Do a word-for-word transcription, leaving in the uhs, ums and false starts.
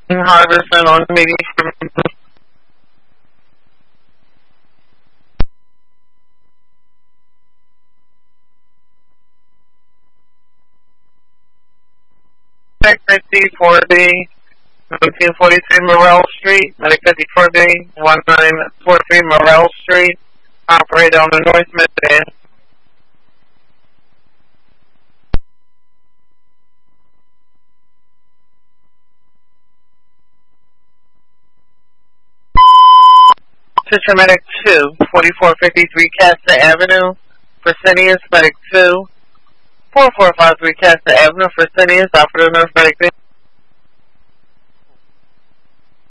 Harvison on meeting from fifty-four B, nineteen forty-three Morrell Street, Medic fifty-four B, nineteen forty-three Morrell Street, operate on the North Midland. Sister Medic two, forty-four fifty-three Casta Avenue, Fresenius Medic two, four four five three Casta Avenue, Fresenius, operator North Medic